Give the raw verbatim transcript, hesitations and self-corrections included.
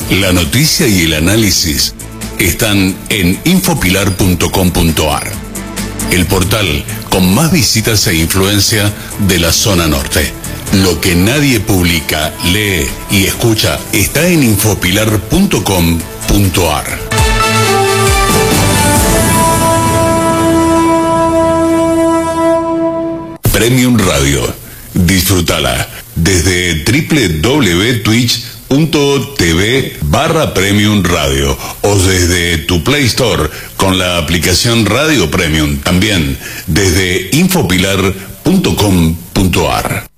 La noticia y el análisis están en infopilar punto com punto ar, el portal con más visitas e influencia de la zona norte. Lo que nadie publica, lee y escucha está en infopilar punto com punto ar. Premium Radio. Disfrútala desde doble u doble u doble u punto twitch punto tv barra Premium Radio o desde tu Play Store con la aplicación Radio Premium, también desde infopilar punto com punto ar.